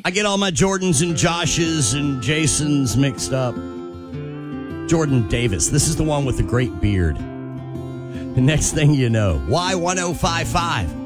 I get all my Jordans and Joshes and Jasons mixed up. Jordan Davis. This is the one with the great beard. The next thing you know, Y1055.